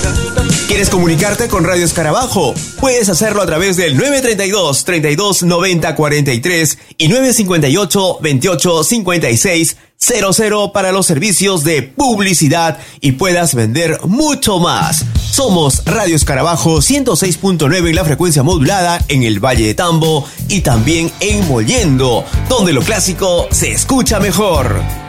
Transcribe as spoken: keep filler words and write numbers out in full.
¿Quieres comunicarte con Radio Escarabajo? Puedes hacerlo a través del nueve treinta y dos, treinta y dos noventa cuarenta y tres y nueve cincuenta y ocho, veintiocho cincuenta y seis cero cero para los servicios de publicidad y puedas vender mucho más. Somos Radio Escarabajo ciento seis punto nueve en la frecuencia modulada en el Valle de Tambo y también en Mollendo, donde lo clásico se escucha mejor.